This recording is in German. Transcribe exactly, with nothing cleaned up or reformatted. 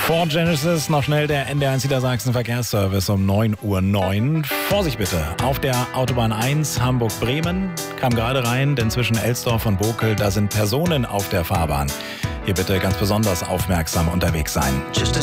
Vor Genesis noch schnell der N D R eins Niedersachsen Verkehrsservice um neun Uhr neun. Vorsicht bitte, auf der Autobahn eins Hamburg-Bremen kam gerade rein, denn zwischen Elsdorf und Bokel, da sind Personen auf der Fahrbahn. Hier bitte ganz besonders aufmerksam unterwegs sein. Just a